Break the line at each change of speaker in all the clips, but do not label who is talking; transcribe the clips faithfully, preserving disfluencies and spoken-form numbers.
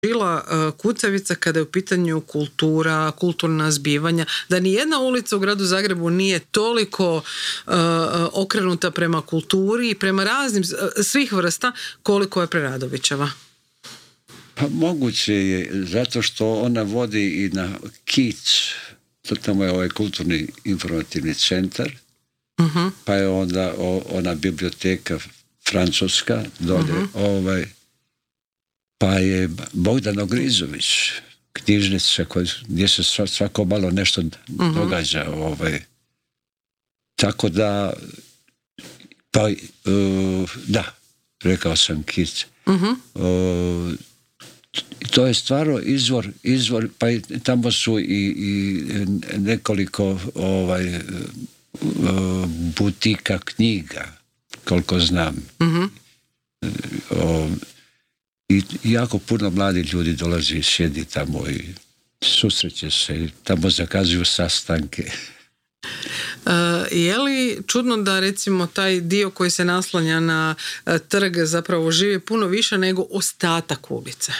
žila kucavica kada je u pitanju kultura, kulturna zbivanja, da ni jedna ulica u gradu Zagrebu nije toliko uh, okrenuta prema kulturi i prema raznim svih vrsta koliko je Preradovićeva.
Pa moguće je, zato što ona vodi i na Kic, to tamo je ovaj kulturni informativni centar, uh-huh. pa je onda o, ona biblioteka francuska dolje, uh-huh. ovaj, pa je Bogdan Ogrizović, knjižnica koja, gdje se svako malo nešto uh-huh. događa. Ovaj. Tako da, pa, uh, da, rekao sam Kic. Uh-huh. Uh, to je stvarno izvor, izvor, pa i tamo su i, i nekoliko ovaj, uh, butika knjiga, koliko znam. Uh-huh. Uh, I jako puno mladih ljudi dolazi i sjedi tamo i susreće se i tamo zakazuju sastanke.
Uh, je li čudno da recimo taj dio koji se naslanja na uh, trg zapravo živi puno više nego ostatak ulice?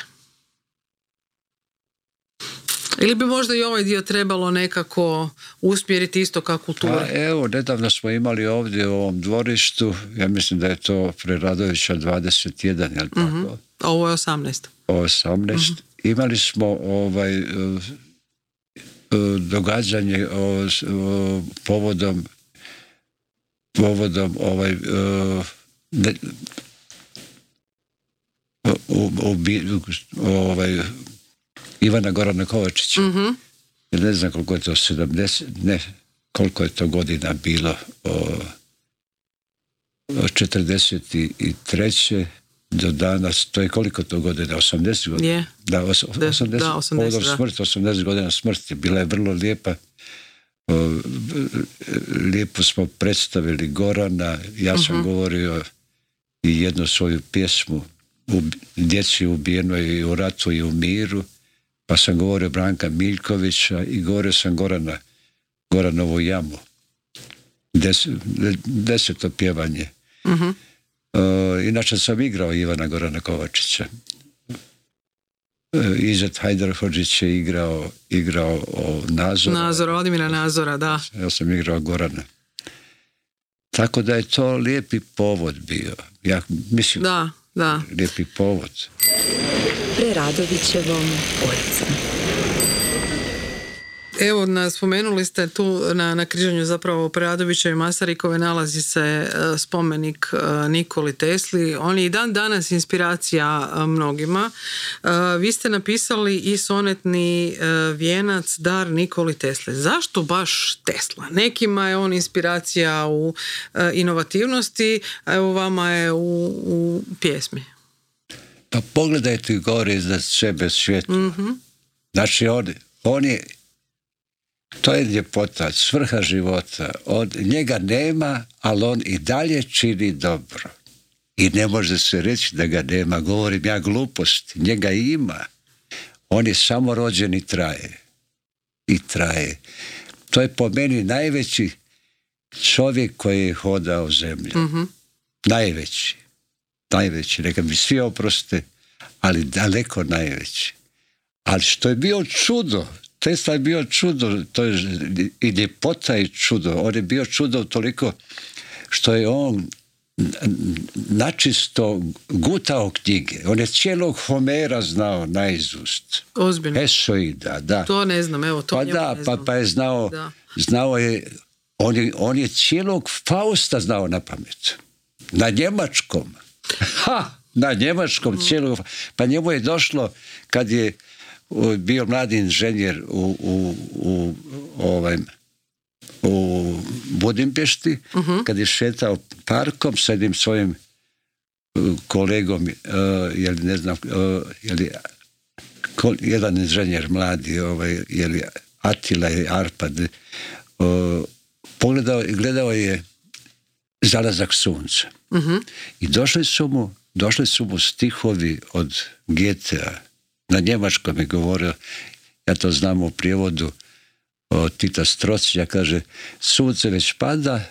Ili bi možda i ovaj dio trebalo nekako usmjeriti isto kao kulturu?
Pa evo, nedavno smo imali ovdje u ovom dvorištu, ja mislim da je to Preradovića dvadeset jedan, je li tako?
Uh-huh. Ovo je osamnaest.
osamnaest. Uh-huh. Imali smo ovaj uh, uh, događanje o, o, povodom povodom ovaj uh, ne, u, u, u, ovaj Ivana Gorana Kovačića. Uh-huh. Ne znam koliko je to sedamdeset, ne, koliko je to godina bilo o, o četrdeset treće do danas, to je koliko to godina, osamdeset godina?
Yeah.
Da, os, osamdeset, da, osamdeset, da. Smrt, osamdeset godina smrti, bila je vrlo lijepa. O, lijepo smo predstavili Gorana, ja sam uh-huh. govorio i jednu svoju pjesmu u djeci ubijenoj i u ratu i u miru, pa sam govorio Branka Miljkovića i govorio sam Gorana, Goranovu jamu. Des, deseto pjevanje. Uh-huh. Uh, inače sam igrao Ivana Gorana Kovačića. Uh, Izet Hajdarhodžić je igrao, igrao o Nazora.
Nazora, Vladimira Nazora, da.
Ja sam igrao Gorana. Tako da je to lijepi povod bio. Ja mislim,
da, da.
lijepi povod.
Preradovićevom ulicom.
Evo, na, spomenuli ste tu na, na križanju zapravo Preradovićeve i Masarykove nalazi se uh, spomenik uh, Nikoli Tesli. On je i dan danas inspiracija uh, mnogima. Uh, vi ste napisali i sonetni uh, vijenac Dar Nikoli Tesli. Zašto baš Tesla? Nekima je on inspiracija u uh, inovativnosti, a evo vama je u, u pjesmi.
Pa pogledajte gore iznad sebe svjetlo.
Mm-hmm.
Znači, on, on je, to je ljepota, svrha života. Od njega nema, ali on i dalje čini dobro. I ne može se reći da ga nema. Govorim ja gluposti. Njega ima. On je samo rođen i traje. I traje. To je po meni najveći čovjek koji je hodao zemlju. Mm-hmm. Najveći. Najveći, neka mi svi oproste, ali daleko najveći. Ali što je bio čudo, Tesla je bio čudo, to je i ljepota i čudo. On je bio čudo toliko što je on načisto gutao knjige. On je cijelog Homera znao naizust.
Ozbiljno.
Hesoida, da.
To ne znam, evo, to
pa
njemu
da,
ne znam.
Pa, pa je znao,
da.
znao je, on je, on je cijelog Fausta znao na pamet. Na njemačkom. Ha! Na njemačkom mm. cijelog. Pa njemu je došlo kad je bio mladi inženjer u, u, u, ovaj, u Budimpešti, uh-huh. kad je šetao parkom s jednim svojim kolegom, uh, jel ne znam, uh, jel je, kol, jedan inženjer mladi, ovaj, jel je Atila i Arpad, uh, pogledao i gledao je zalazak sunca. Uh-huh. I došli su mu, došli su mu stihovi od Goethea. Na njemačkom je govorio, ja to znam u prijevodu od Tita Strocića, kaže, sunce već pada,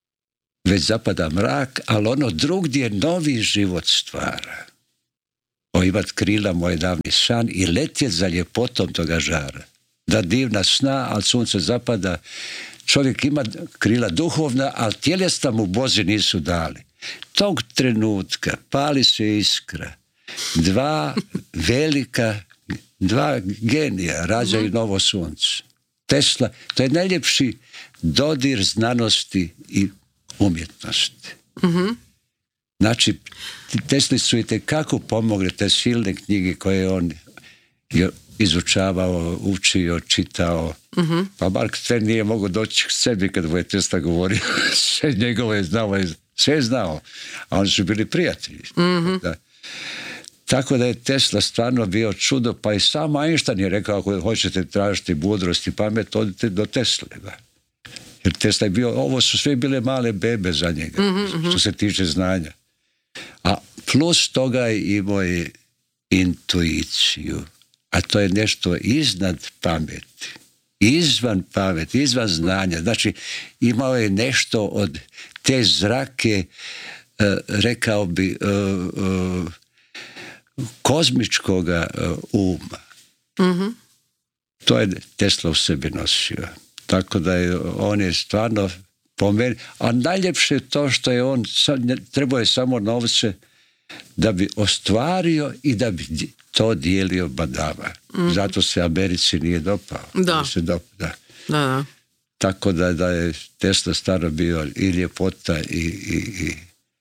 već zapada mrak, ali ono drugdje novi život stvara. o imat krila moj davni san i letjet za ljepotom toga žara. Da divna sna, ali sunce zapada, čovjek ima krila duhovna, ali tjelesna mu Bozi nisu dali. Tog trenutka pali se iskra. Dva velika, dva genija rađaju novo sunce. Tesla, to je najljepši dodir znanosti i umjetnosti.
Mm-hmm.
Znači, Tesli su i tekako pomogle te silne knjige koje on je izučavao, učio, čitao. Mm-hmm. Pa Mark Twain nije mogao doći k sebi kad mu je Tesla govorio. Sve njegovo je znao, sve je znao. A oni su bili prijatelji. Mm-hmm. Da. Tako da je Tesla stvarno bio čudo, pa i sam Einstein je rekao, ako hoćete tražiti mudrost i pamet, odite do Tesle. Da. Jer Tesla je bio, ovo su sve bile male bebe za njega, mm-hmm. što se tiče znanja. A plus toga je imao je intuiciju, a to je nešto iznad pameti, izvan pameti, izvan znanja. Znači, imao je nešto od te zrake, uh, rekao bi, uh, uh, kozmičkoga uh, uma. Mm-hmm. To je Tesla u sebi nosio. Tako da je, on je stvarno po meni, a najljepše je to što je on, trebao je samo novce da bi ostvario i da bi to dijelio badava. Mm-hmm. Zato se Americi nije dopao.
Da.
Se dop, da.
Da, da.
Tako da, da je Tesla stvarno bio i ljepota i, i, i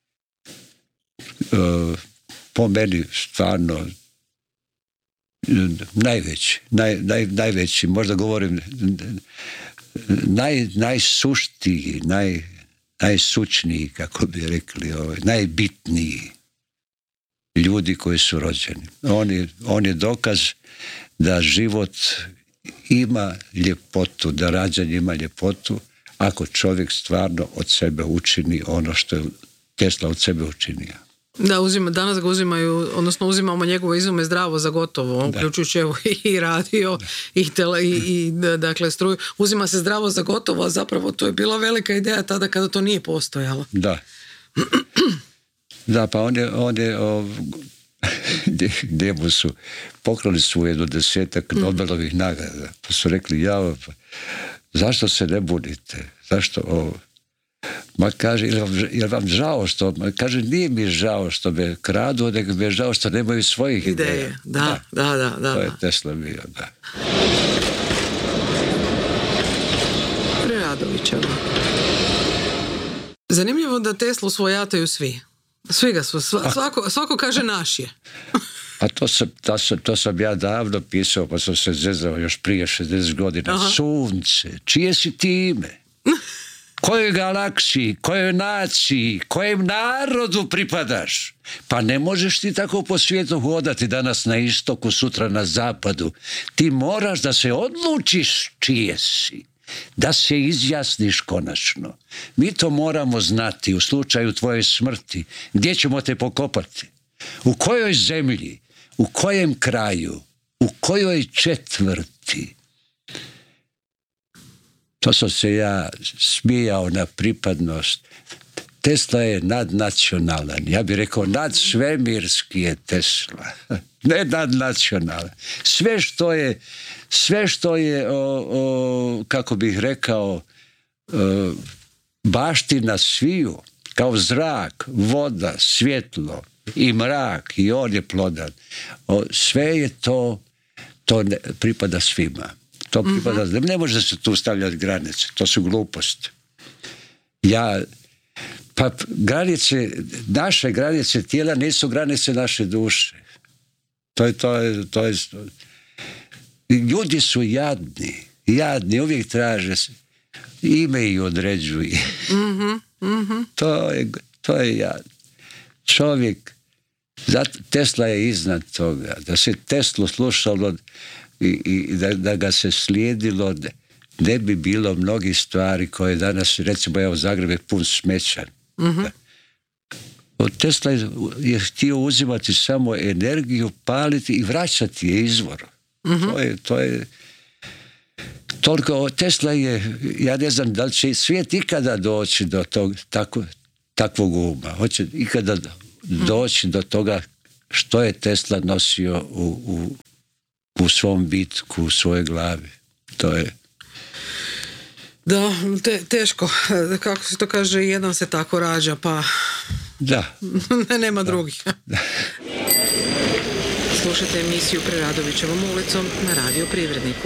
uh, po meni stvarno najveći, naj, naj, najveći, možda govorim naj, najsuštiji, naj, najsučniji, kako bi rekli, ovaj, najbitniji ljudi koji su rođeni. On je, on je dokaz da život ima ljepotu, da rađanje ima ljepotu, ako čovjek stvarno od sebe učini ono što je Tesla od sebe učinio.
Da, uzima, danas ga uzimaju, odnosno uzimamo njegove izume zdravo za gotovo, uključujući evo i radio da. i, tele, i, i dakle struju. Uzima se zdravo za gotovo, a zapravo to je bila velika ideja tada kada to nije postojalo.
Da. Da, pa on je, on je o, gdje mu su pokrali su jedno desetak Nobelovih nagrada. Pa su rekli, ja, pa, zašto se ne budite? Zašto ovo? Ma kaže, je vam, je vam žao što, ma kaže, nije mi žao što me kradu, nego mi je žao što nemaju svojih ideja.
Ideje, da, da, da, da, da.
To je Tesla bio, da.
Preradovićeva. Zanimljivo da Teslu svojataju svi. Svi ga su, sva, svako, svako kaže naš je.
A to sam, to, sam, to sam ja davno pisao, pa sam se zezao još prije šezdeset godina. Aha. Sunce, čije si ti ime? Kojoj galaksiji, kojoj naciji, kojem narodu pripadaš? Pa ne možeš ti tako po svijetu hodati, danas na istoku, sutra na zapadu. Ti moraš da se odlučiš čije si, da se izjasniš konačno. Mi to moramo znati u slučaju tvoje smrti. Gdje ćemo te pokopati? U kojoj zemlji? U kojem kraju? U kojoj četvrti? To sam se ja smijao na pripadnost. Tesla je nadnacionalan. Ja bih rekao nadsvemirski je Tesla. Ne nadnacionalan. Sve što je, sve što je o, o, kako bih rekao, o, baština sviju, kao zrak, voda, svjetlo i mrak, i on je plodan. O, sve je to, to ne, pripada svima. To pripada, mm-hmm. ne može se tu stavljati granice, to su gluposti. Ja, pa granice, naše granice tijela nisu granice naše duše. To je, to je, to je, ljudi su jadni, jadni, uvijek traže se, ime ih određuje. Mm-hmm. Mm-hmm. To je, to je jad. Čovjek, zato Tesla je iznad toga, da se Teslu slušalo i, i da, da ga se slijedilo, ne bi bilo mnogih stvari koje danas, recimo, evo, Zagreb je pun smeća. Mm-hmm. Tesla je, je htio uzimati samo energiju, paliti i vraćati je izvor. Mm-hmm. To je, to je toliko, Tesla je, ja ne znam da li će svijet ikada doći do tog, tako, takvog uma. Hoće ikada doći do toga što je Tesla nosio u, u, u svom bitku, u svojoj glavi. To je...
Da, te, teško. Kako se to kaže, jedan se tako rađa, pa...
Da.
Nema drugih. Da. Slušajte emisiju Preradovićevom ulicom na Radio Privredniku.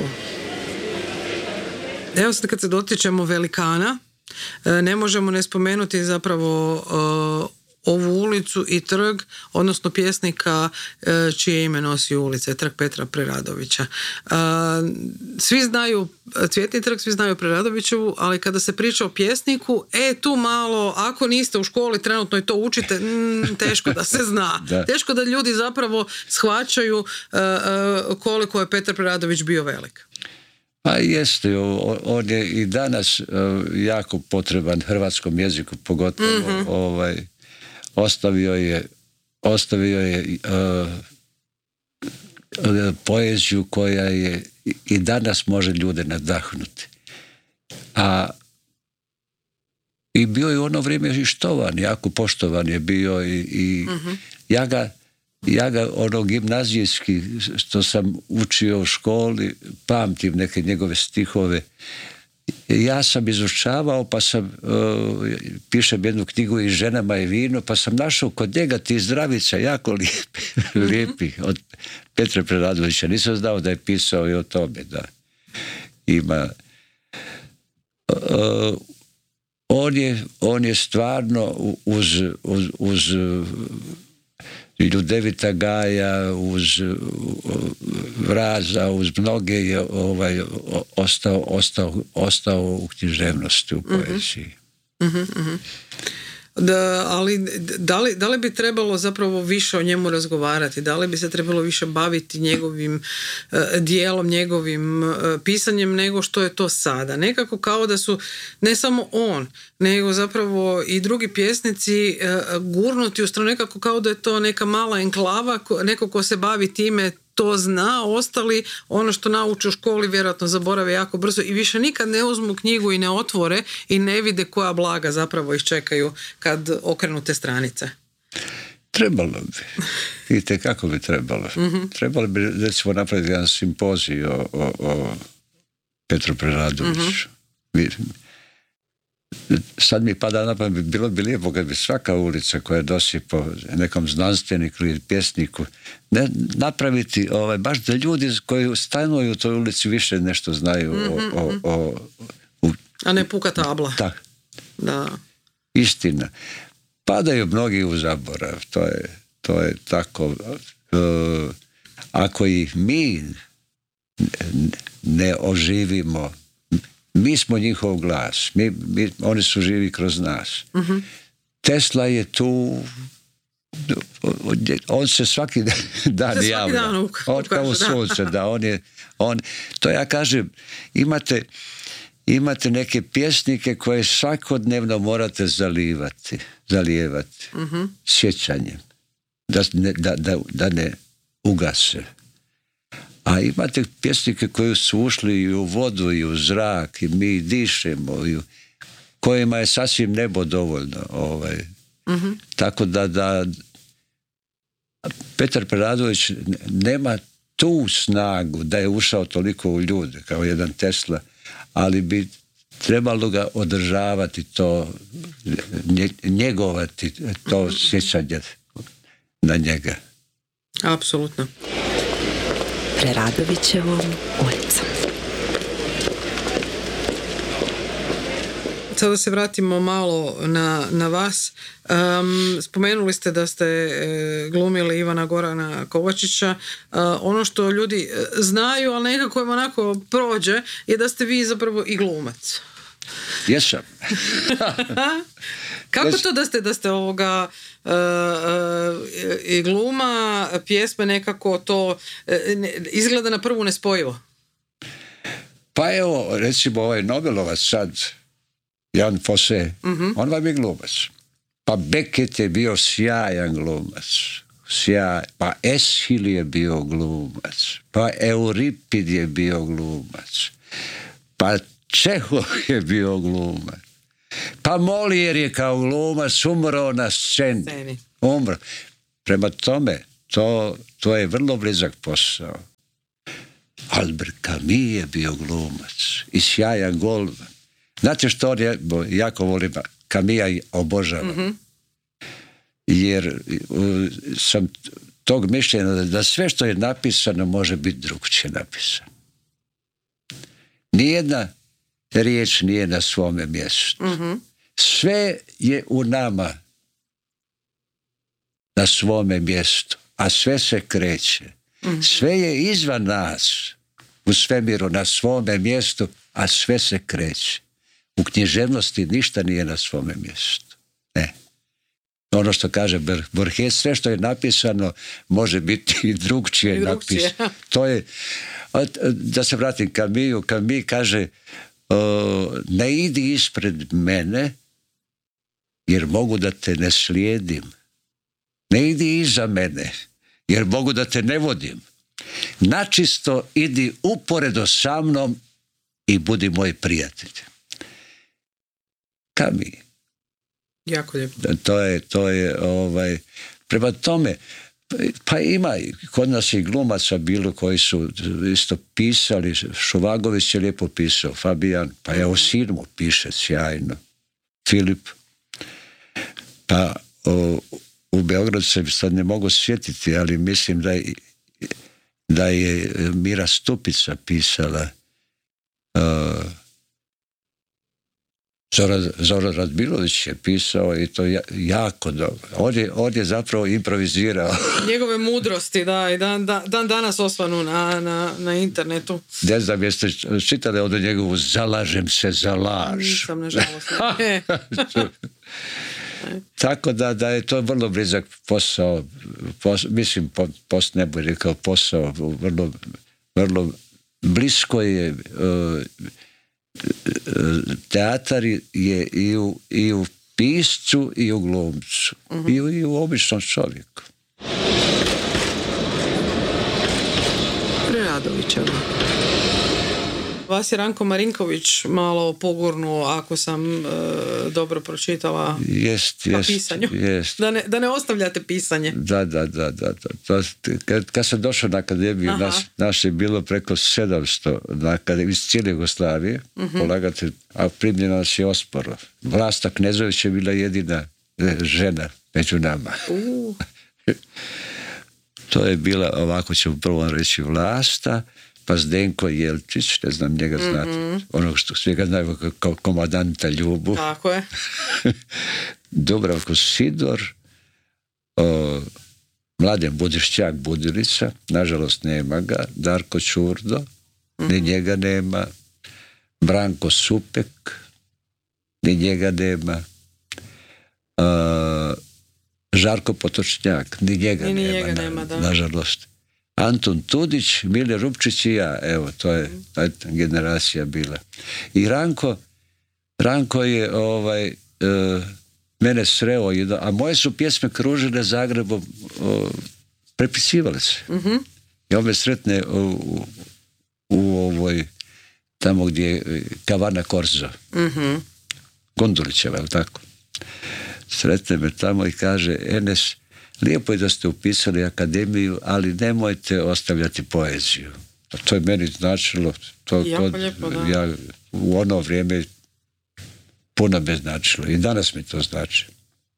Evo sad kad se dotičemo velikana, ne možemo ne spomenuti zapravo uh, ovu ulicu i trg, odnosno pjesnika uh, čije ime nosi ulica, trg Petra Preradovića. Uh, svi znaju Cvjetni trg, svi znaju Preradovićevu, ali kada se priča o pjesniku, e tu malo, ako niste u školi trenutno i to učite, mm, teško da se zna. Da. Teško da ljudi zapravo shvaćaju uh, uh, koliko je Petar Preradović bio velik.
Pa jeste, on je i danas uh, jako potreban hrvatskom jeziku, pogotovo mm-hmm. ovaj, ostavio je ostavio je uh, poeziju koja je i danas može ljude nadahnuti. A i bio je u ono vrijeme i štovan, jako poštovan je bio i, i mm-hmm. ja ga Ja ga, ono gimnazijski, što sam učio u školi, pamtim neke njegove stihove. Ja sam izučavao, pa sam, uh, pišem jednu knjigu i Ženama i vino, pa sam našao kod njega ti zdravica jako lijepi, lijepi od Petra Preradovića. Nisam znao da je pisao i o tome, da ima... Uh, on, je, on je stvarno uz... uz, uz Ljudevita Gaja, uz Vraza, uz mnoge je ovaj, ostao, ostao, ostao u književnosti, u poeziji.
Mm-hmm, mm-hmm. Da, ali da li, da li bi trebalo zapravo više o njemu razgovarati? Da li bi se trebalo više baviti njegovim uh, dijelom, njegovim uh, pisanjem nego što je to sada? Nekako kao da su ne samo on, nego zapravo i drugi pjesnici uh, gurnuti u stranu, nekako kao da je to neka mala enklava, ko, neko ko se bavi time to zna, ostali ono što nauče u školi vjerojatno zaborave jako brzo i više nikad ne uzmu knjigu i ne otvore i ne vide koja blaga zapravo ih čekaju kad okrenu te stranice.
Trebalo bi. Vidite kako bi trebalo. Mm-hmm. Trebalo bi recimo napraviti jedan simpozij o, o, o Petru Preradoviću. Mm-hmm. Sad mi pada na pamet, bilo bi lijepo kad bi svaka ulica koja nosi po nekom znanstveniku ili pjesniku ne, napraviti ovaj, baš da ljudi koji stanuju u toj ulici više nešto znaju mm-hmm. o, o, o, o...
A ne puka tabla.
Da.
Da.
Istina. Padaju mnogi u zaborav. To je, to je tako. Uh, ako ih mi ne oživimo, mi smo njihov glas. Mi, mi, oni su živi kroz nas. Mm-hmm. Tesla je tu, on se svaki dan
se
javlja.
Dan u,
on kao u sunce, da. da on je, on, to ja kažem, imate, imate neke pjesnike koje svakodnevno morate zalivati, zalijevati. Mm-hmm. Sjećanjem. Da ne, da, da, da ne ugase. A imate pjesnike koji su ušli i u vodu i u zrak i mi dišemo i u, kojima je sasvim nebo dovoljno. Ovaj. Mm-hmm. Tako da, da Petar Preradović nema tu snagu da je ušao toliko u ljude kao jedan Tesla, ali bi trebalo ga održavati to, njegovati to sjećanje na njega.
Apsolutno.
Preradovićevom ulicom.
Sada se vratimo malo na, na vas. Um, spomenuli ste da ste e, glumili Ivana Gorana Kovačića. Uh, ono što ljudi znaju, ali nekako im onako prođe, je da ste vi zapravo i glumac.
Jesam.
Kako to da ste, da ste ovoga uh, uh, i gluma, pjesme nekako to uh, ne, izgleda na prvu nespojivo?
Pa evo, recimo ovaj Nobelovac sad, Jan Fosse, mm-hmm. on vam je glumac. Pa Beckett je bio sjajan glumac. Sjaj. Pa Eschil je bio glumac. Pa Euripid je bio glumac. Pa Čehov je bio glumac. Pa Molière je kao glumac umro na sceni. Umro. Prema tome, to, to je vrlo blizak posao. Albert Camus je bio glumac i sjajan golman. Znate što on je, jako volim Camusa i obožavam. Mm-hmm. Jer uh, sam tog mišljenja da sve što je napisano može biti drugčije napisano. Nijedna riječ nije na svome mjestu. Mm-hmm. Sve je u nama na svome mjestu, a sve se kreće. Mm-hmm. Sve je izvan nas u svemiru na svome mjestu, a sve se kreće. U književnosti ništa nije na svome mjestu. Ne. Ono što kaže Borges, sve što je napisano može biti i drugčije napisano. To je, da se vratim Camusu, Camus kaže uh, ne idi ispred mene jer mogu da te ne slijedim. Ne idi iza mene jer mogu da te ne vodim. Načisto idi uporedo sa mnom i budi moj prijatelj. Camus.
Jako lijepo.
To je, to je ovaj, prema tome, pa ima, kod nas i glumaca bilo koji su isto pisali, Šovagović je lijepo pisao, Fabijan, pa je o Sirmu piše sjajno, Filip, pa o, u Beogradu se sad ne mogu sjetiti, ali mislim da je, da je Mira Stupica pisala uh, Zoran, Zoran Radmilović je pisao i to jako dobro. On je, on je zapravo improvizirao. Njegove
mudrosti, da, i dan, dan, dan danas osvanu na, na, na internetu.
Ne znam, jeste čitali od njegovu Zalažem se za laž.
Nisam, nažalost.
Tako da, da je to vrlo blizak posao, pos, mislim, post ne bi rekao posao, vrlo, vrlo blisko je. Uh, teatar je i u, i u piscu i u glumcu. Uh-huh. I, u, i u običnom čovjeku.
Preradovićeva. Vas je Ranko Marinković malo pogurnuo, ako sam e, dobro pročitala,
jest,
na
jest,
pisanju.
Jest.
Da, ne, da ne ostavljate pisanje.
Da, da, da. da, da. Kad, kad sam došao na akademiju, nas, nas je bilo preko sedamsto na akademiji iz cijele Jugoslavije, uh-huh. polagati, a primljeno nas je osporo. Vlasta Knezović je bila jedina žena među nama. Uh. To je bila, ovako ćemo prvo reći, Vlasta, pa Zdenko Jelčić, ne znam njega znati, mm-hmm. onog što svi ga znaju kao komadanta Ljubu.
Tako je.
Dubravko Sidor, o, Mladen Budišćak Budilica, nažalost nema ga, Darko Čurdo, mm-hmm. ni njega nema, Branko Supek, ni njega nema, o, Žarko Potočnjak, ni njega
ni
nema,
njega
na,
nema da.
nažalost. Anton Tudić, Mile Rupčić i ja, evo, to je ta generacija bila. I Ranko, Ranko je ovaj, uh, mene sreo, a moje su pjesme kružile Zagrebom, uh, prepisivale se. Mm-hmm. I on me sretne u, u, u ovoj, tamo gdje je Kavana Korzo. Mm-hmm. Gondulićeva, je li tako? Sretne me tamo i kaže, Enes, lijepo je da ste upisali akademiju, ali nemojte ostavljati poeziju. To je meni značilo. To,
jako
to,
lijepo, da.
Ja, u ono vrijeme puno me značilo. I danas mi to znači.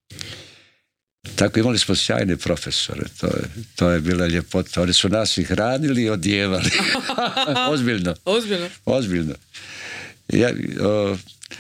Tako imali smo sjajne profesore. To je, to je bila ljepota. Oni su nas i hranili i odjevali. Ozbiljno.
Ozbiljno.
Ozbiljno. Ja, o,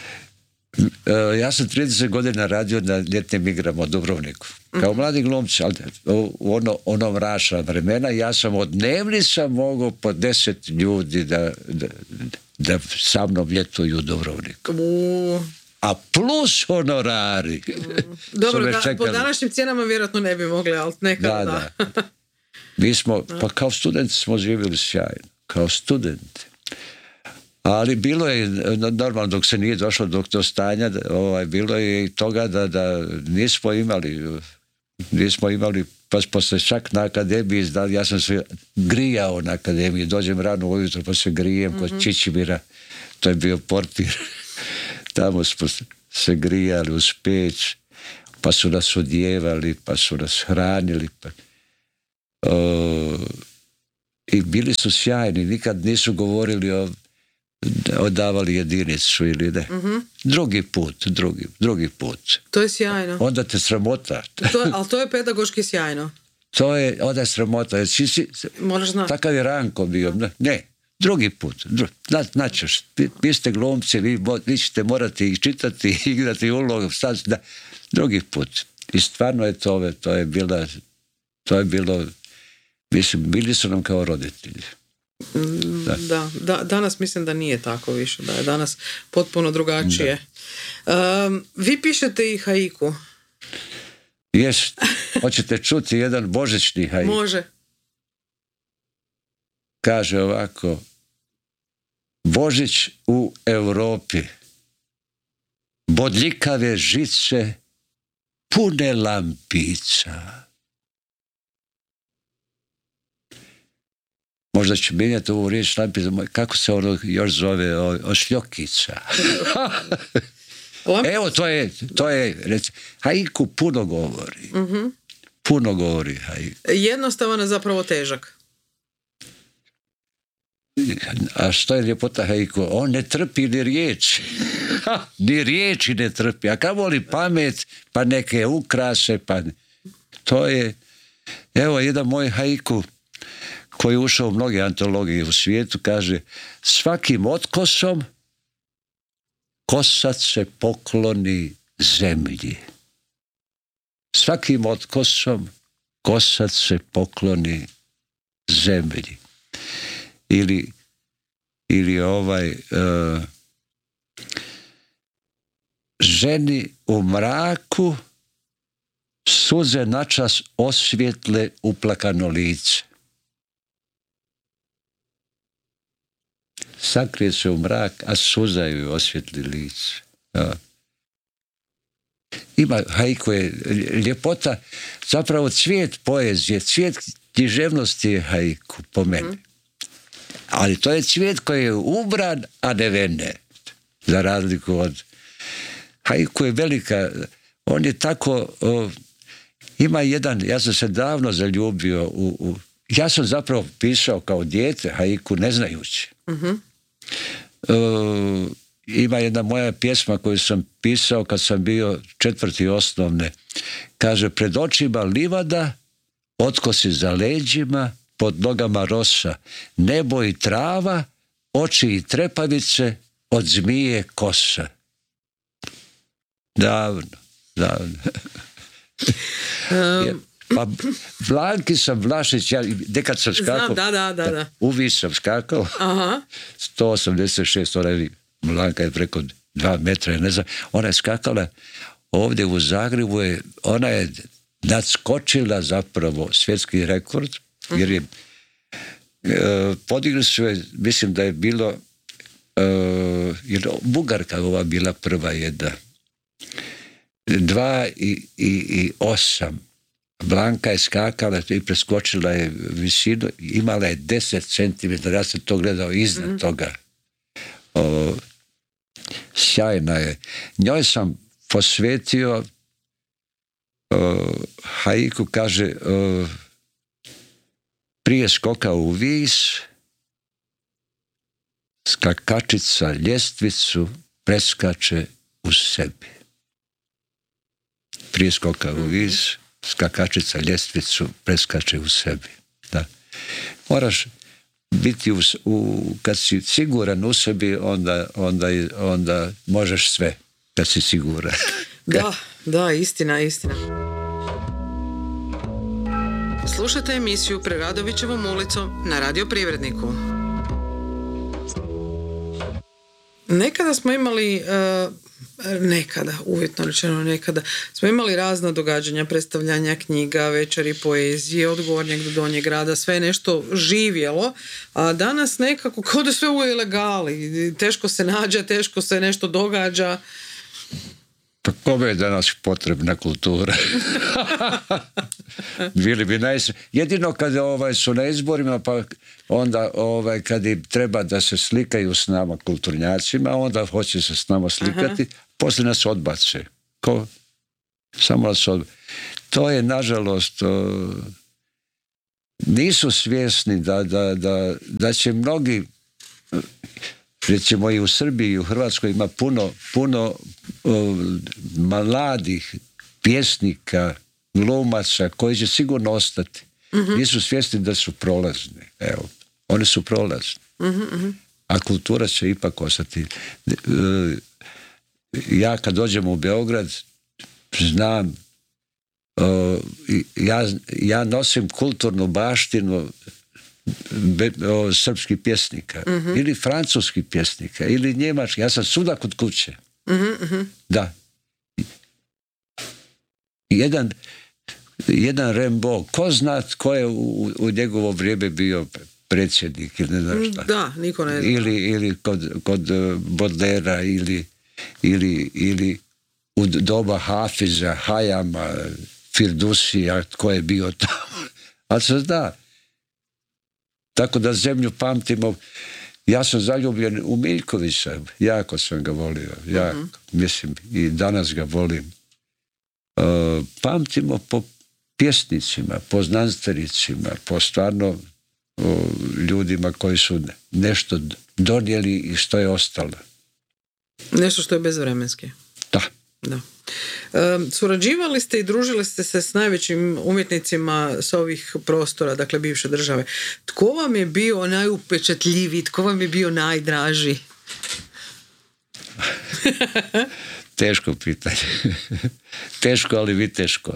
ja sam trideset godina radio na ljetnim igrama u Dubrovniku. Kao mladi glumci, ali u ono, onom rašna vremena, ja sam od dnevnica mogao po deset ljudi da, da, da sa mnom ljetuju u Dubrovniku.
U...
A plus honorari.
Mm. Dobro, da, po današnjim cijenama vjerojatno ne bi mogli, ali nekada da.
da. Mi smo, pa kao studenti smo živjeli sjajno. Kao studenti. Ali bilo je, normalno dok se nije došlo do, do stanja, ovaj, bilo je i toga da, da nismo imali, nismo imali, pa posle čak na akademiji, ja sam se grijao na akademiji, dođem rano ujutro pa se grijem mm-hmm. kod Čičimira, to je bio portir, tamo smo se grijali uz peć, pa su nas odjevali, pa su nas hranili, pa uh, i bili su sjajni, nikad nisu govorili o odavali jedinicu ili ne. Mm-hmm. Drugi put, drugi, drugi put.
To je sjajno.
Onda te sramota.
To, ali to je pedagoški sjajno.
To je, onda je sramota. Si, si,
Moraš znati.
Takav je Ranko bio. Ne, ne drugi put. Dru, na, načeš, vi, vi ste glumci, vi, vi ćete morati ih čitati i igrati ulogu. Sad, da, drugi put. I stvarno je to, to je bila, to je bilo, mislim, bili su nam kao roditelji.
Da. Da, da, danas mislim da nije tako više, da je danas potpuno drugačije. Um, vi pišete i haiku.
Jes, hoćete čuti jedan božićni haiku?
Može.
Kaže ovako: Božić u Europi, bodljikave žice pune lampica. Možda ću mijenjati ovu riječ lampica, kako se ono još zove, ošljokica. Evo, to je, to je reci, haiku puno govori. Mm-hmm. Puno govori haiku.
Jednostavan, a zapravo težak.
A što je ljepota haiku? On ne trpi ni riječi. Ni riječi ne trpi. A kamoli pamet, pa neke ukrase, pa... To je... Evo, jedan moj haiku koji je ušao u mnoge antologije u svijetu, kaže: svakim otkosom kosac se pokloni zemlji. Svakim otkosom kosac se pokloni zemlji. Ili, ili ovaj uh, ženi u mraku suze načas osvjetle uplakano lice. Sakrije se u mrak, a suza ju osvjetli lice. Ja. Ima, haiku je ljepota, zapravo cvijet poezije, cvijet književnosti je haiku, po meni. Mm. Ali to je cvijet koji je ubran, a ne vene. Za razliku od... Haiku je velika, on je tako... O, ima jedan, ja sam se davno zaljubio u... u ja sam zapravo pisao kao dijete haiku ne znajući. Mm-hmm. Uh, ima jedna moja pjesma koju sam pisao kad sam bio četvrti osnovne. Kaže: pred očima livada, otkosi za leđima, pod nogama rosa, nebo i trava, oči i trepavice, od zmije kosa. Davno, davno. Um. Pa Blanki sam Vlašić, ja nekad sam skakao.
Znam, da, da, da, da.
Uvis sam skakao. Aha. sto osamdeset šest, ona je, Blanka je preko dva metra, ne znam. Ona je skakala ovdje u Zagrebu, je, ona je nadskočila zapravo svjetski rekord, jer je uh, podigli su je, mislim da je bilo uh, jer Bugarka ova bila prva jedna. Dva i, i, i osam. Blanka je skakala i preskočila je visinu, imala je deset centimetara, ja sam to gledao iznad mm-hmm. toga. O, sjajna je. Njoj sam posvetio o, haiku, kaže: o, prije skoka u vis, skakačica ljestvicu preskače u sebi. Prije skoka u vis, skakačica ljestvicu preskače u sebi. Da. Moraš biti u, u, kad si siguran u sebi, onda, onda, onda možeš sve, kad si siguran.
Da, da, istina, istina. Slušajte emisiju Preradovićevom ulicom na Radio Privredniku. Nekada smo imali... Uh, nekada, uvjetno rečeno nekada, smo imali razna događanja, predstavljanja knjiga, večeri poezije, od gornjeg do donjeg grada, sve je nešto živjelo, a danas nekako kao da sve u ilegali, teško se nađe, teško se nešto događa.
Pa kome je danas potrebna kultura? Bili bi najs... Jedino kad ovaj, su na izborima, pa onda ovaj, kad im treba da se slikaju s nama kulturnjacima, onda hoće se s nama slikati, aha, poslije nas odbace. Ko? Samo nas odbace. To je, nažalost, o... nisu svjesni da, da, da, da će mnogi, recimo i u Srbiji i u Hrvatskoj ima puno, puno o, mladih pjesnika, glumaca koji će sigurno ostati. Mm-hmm. Nisu svjesni da su prolazni. Evo, oni su prolazni. Mm-hmm. A kultura će ipak ostati. Ja kad dođem u Beograd znam, ja, ja nosim kulturnu baštinu srpskih pjesnika, mm-hmm. ili francuskih pjesnika, ili njemačkih. Ja sam svuda kod kuće. Mm-hmm. Da. Jedan, jedan Rimbaud, ko zna ko je u, u njegovo vrijeme bio predsjednik ili ne znam šta.
Da, niko ne zna.
Ili, ili kod, kod Baudelaira ili, ili, ili u doba Hafiza, Hayama, Firdusija, tko je bio tamo. Ali se zna. Tako da zemlju pamtimo. Ja sam zaljubljen u Miljkovića. Jako sam ga volio. Jako. Uh-huh. Mislim, i danas ga volim. Uh, pamtimo po pjesnicima, po znanstvenicima, po stvarno uh, ljudima koji su nešto donijeli i što je ostalo.
Nešto što je bezvremenski.
Da.
Da. E, surađivali ste i družili ste se s najvećim umjetnicima s ovih prostora, dakle bivše države. Tko vam je bio najupečatljiviji, tko vam je bio najdraži?
Teško pitanje. Teško, ali vi teško.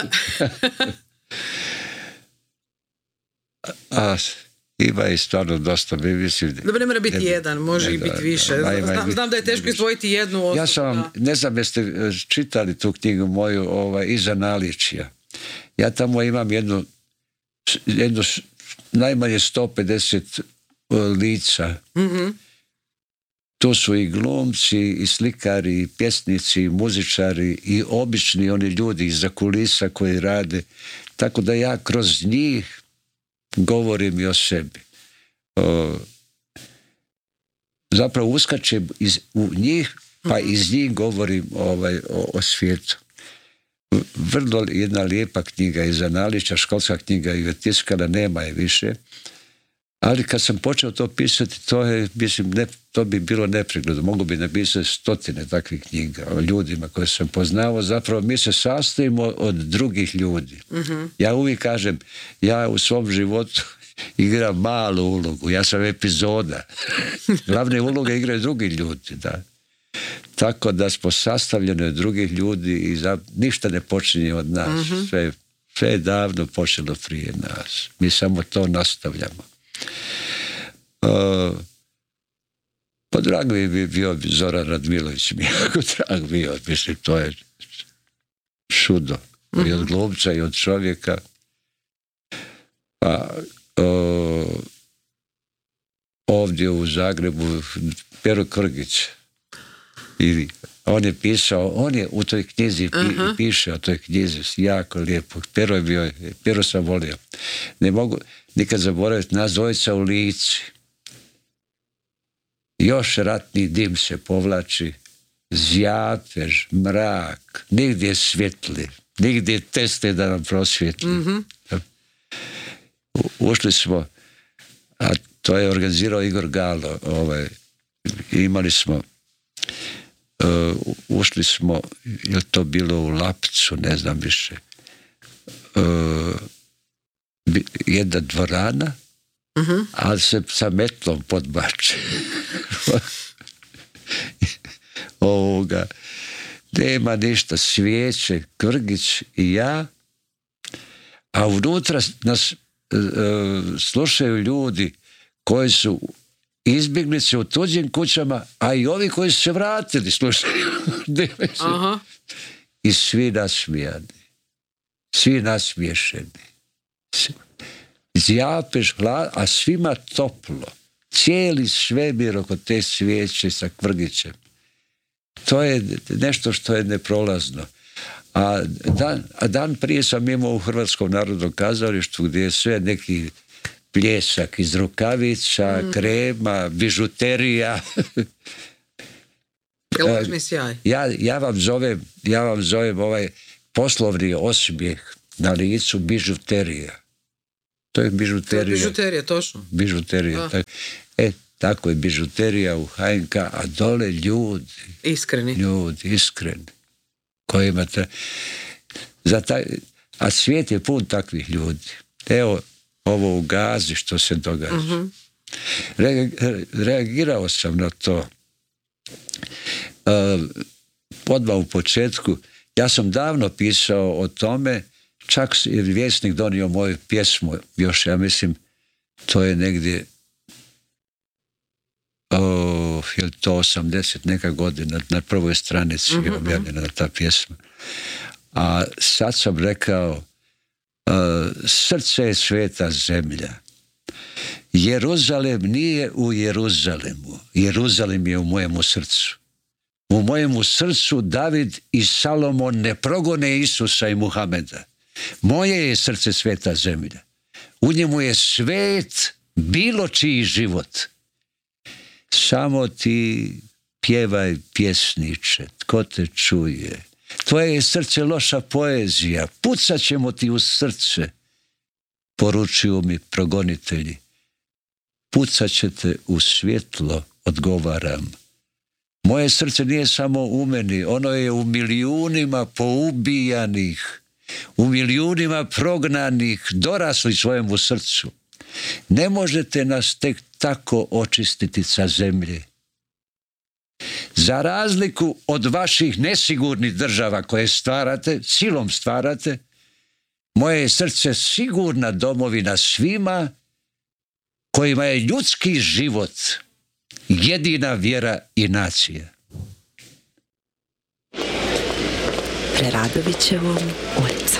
A, ima i stvarno dosta. Mislim,
dobro, ne mora biti ne, jedan, može ne, i biti više. Aj, znam, aj, znam da je teško izdvojiti jednu osobu.
Ja sam vam, ne znam jeste čitali tu knjigu moju, ovaj, Iza naličja. Ja tamo imam jednu, jednu najmanje sto pedeset lica. Mm-hmm. Tu su i glumci, i slikari, i pjesnici, i muzičari, i obični oni ljudi iza kulisa koji rade. Tako da ja kroz njih govorim i o sebi. O, zapravo uskačem iz, u njih, pa iz njih govorim ovaj, o, o svijetu. Vrlo jedna lijepa knjiga Iza naličja, školska knjiga je tiskana, nema je više. Ali kad sam počeo to pisati, to je, mislim, ne, to bi bilo nepregledno. Mogu bi napisati stotine takvih knjiga o ljudima koje sam poznao. Zapravo mi se sastojimo od drugih ljudi. Mm-hmm. Ja uvijek kažem, ja u svom životu igram malu ulogu. Ja sam epizoda. Glavne uloge igraju drugi ljudi, da. Tako da smo sastavljeni od drugih ljudi i za, ništa ne počinje od nas. Mm-hmm. Sve, sve je davno počelo prije nas. Mi samo to nastavljamo. Uh, pa drag bi bi bio Zoran Radmilović, mi jako drag bio, mislim, to je čudo. Mm-hmm. I od glumca i od čovjeka. Pa uh, ovdje u Zagrebu Pero Krgić, i on je pisao, on je u toj knjizi pi, uh-huh. piše o toj knjizi, jako lijepo. Pero je bio, Pero sam volio. Ne mogu nikad zaboraviti, nas dvojica u Lici. Još ratni dim se povlači, zjapež, mrak, nigdje svjetli, nigdje teste da nam prosvjetli. Mm-hmm. Ušli smo, a to je organizirao Igor Galo, ovaj, imali smo Uh, ušli smo, je to bilo u Lapcu, ne znam više, uh, jedna dvorana, uh-huh. ali se sa metlom podbači. Ovoga. Nema ništa, svijeće, Krgić i ja, a unutra nas uh, slušaju ljudi koji su izbjeglice u tuđim kućama, a i ovi koji su se vratili, slušaju. Aha. I svi nasmijani. Svi nasmiješeni. Zjapež hlad, a svima toplo. Cijeli svemir oko te svijeće sa Krgićem. To je nešto što je neprolazno. A dan, a dan prije sam imao u Hrvatskom narodnom kazalištu gdje je sve neki pljesak iz rukavica, mm. krema, bižuterija.
Lažni sjaj.
Ja, ja vam zovem, ja vam zovem ovaj poslovni osmijeh na licu bižuterija. To je bižuterija.
To je bižuterija, točno.
Bižuterija. Tak, e, tako je bižuterija u H N K, a dole ljudi.
Iskreni.
Ljudi, iskreni. Kojima treba... Za taj, a svijet je pun takvih ljudi. Evo, ovo u Gazi što se događa. Uh-huh. Re, reagirao sam na to. Uh, odmah u početku, ja sam davno pisao o tome, čak je Vjesnik donio moju pjesmu, još ja mislim, to je negdje oh, je li to osamdeset neka godina, na prvoj stranici je objavljena ta pjesma. A sad sam rekao, uh, srce je sveta zemlja. Jeruzalem nije u Jeruzalemu. Jeruzalem je u mojemu srcu. U mojemu srcu David i Salomon ne progone Isusa i Muhameda. Moje je srce sveta zemlja. U njemu je svet bilo čiji život. Samo ti pjevaj, pjesniče, tko te čuje. Tvoje je srce loša poezija. Pucat ćemo ti u srce. Poručuju mi progonitelji. Pucat ćete u svjetlo, odgovaram. Moje srce nije samo u meni, ono je u milijunima poubijanih, u milijunima prognanih, dorasli svojemu srcu. Ne možete nas tek tako očistiti sa zemlje. Za razliku od vaših nesigurnih država koje stvarate, silom stvarate, moje je srce sigurna domovina svima kojima je ljudski život jedina vjera i nacija.
Preradovićevom ulicom.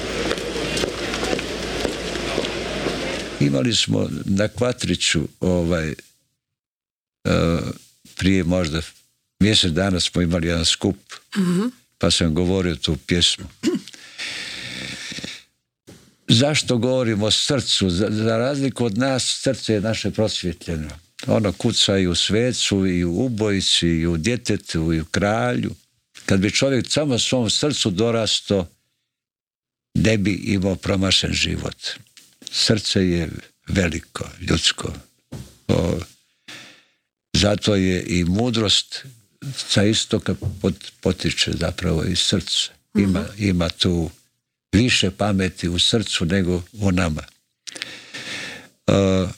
Imali smo na Kvatriću ovaj, uh, prije možda mjesec dana smo imali jedan skup, mm-hmm. pa sam govorio tu pjesmu. Zašto govorimo o srcu? Za, za razliku od nas, srce je naše prosvjetljeno. Ono kuca i u svecu, i u ubojici, i u djetetu, i u kralju. Kad bi čovjek samo svom srcu dorasto, ne bi imao promašen život. Srce je veliko, ljudsko. O, zato je i mudrost sa istoka pot, potiče zapravo iz srca. Ima, mm-hmm. ima tu više pameti u srcu nego u nama. Uh,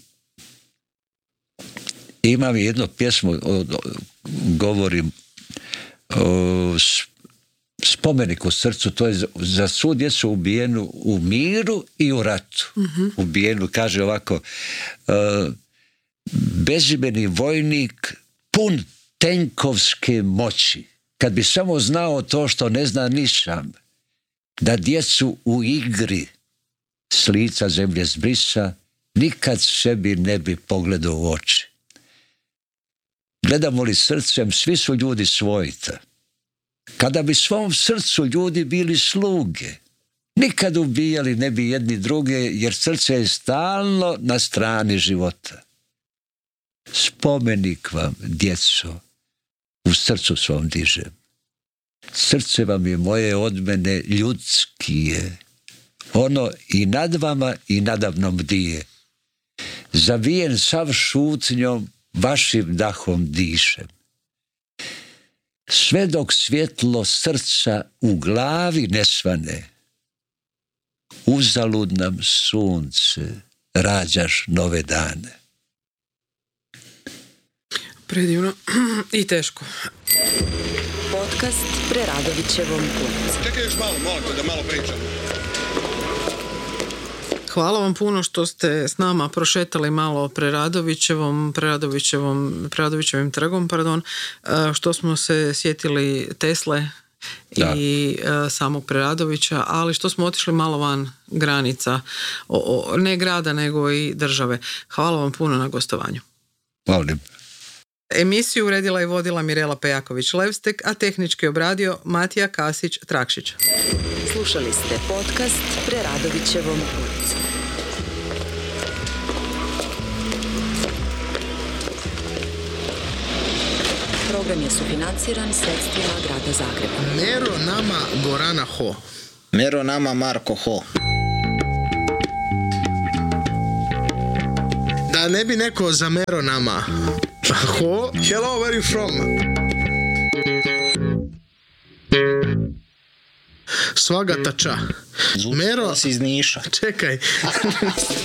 imam jednu pjesmu, o, o, govorim o spomeniku srcu, to je za, za svu djecu ubijenu u miru i u ratu. Mm-hmm. Ubijenu, kaže ovako, uh, bezimeni vojnik pun tenkovske moći. Kad bi samo znao to što ne zna ni sam, da djecu u igri s lica zemlje zbrisa, nikad sebi ne bi pogledao u oči. Gledamo li srcem, svi su ljudi svojita. Kada bi svom srcu ljudi bili sluge, nikad ubijali ne bi jedni druge, jer srce je stalno na strani života. Spomenik vam, djeco, u srcu svom dižem. Srce vam je moje od mene ljudskije. Ono i nad vama i nadamnom bdije. Zavijen sav šutnjom, vašim dahom dišem. Sve dok svjetlo srca u glavi ne svane, uzalud nam sunce, rađaš nove dane.
Predivno i teško.
Podcast Preradovićevom ulicom.
Čekaj još malo, molim te da malo pričam.
Hvala vam puno što ste s nama prošetali malo o Preradovićevom, Preradovićevom, Preradovićevim trgom, pardon, što smo se sjetili Tesle da. i uh, samog Preradovića, ali što smo otišli malo van granica, o, o, ne grada nego i države. Hvala vam puno na gostovanju.
Hvala.
Emisiju uredila i vodila Mirela Pejaković-Levstek, a tehnički obradio Matija Kasić-Trakšić.
Slušali ste podcast Preradovićevom ulicom. Program je sufinanciran sredstvima Grada Zagreba.
Mero nama Gorana Ho.
Mero nama Marko Ho. Da ne bi neko zamero nama. Ho, hello, where you from? Svaga tača. Mero,
si iz Niša.
čekaj.